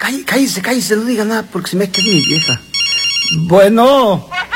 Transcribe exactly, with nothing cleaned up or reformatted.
Cállese, cállese, no diga nada porque se me ha quedado mi vieja. Bueno.